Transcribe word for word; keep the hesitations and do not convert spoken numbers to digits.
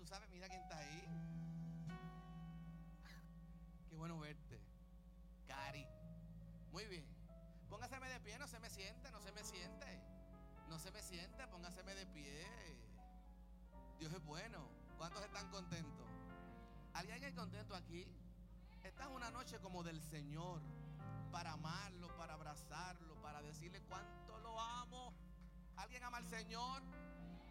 tú sabes, mira quién está ahí. Qué bueno verte, Cari. Muy bien. Póngaseme de pie, no se me siente, no se me siente. No se me siente, póngaseme de pie. Dios es bueno. ¿Cuántos están contentos? ¿Alguien hay contento aquí? Esta es una noche como del Señor, para amarlo, para abrazarlo, para decirle cuánto lo amo. ¿Alguien ama al Señor?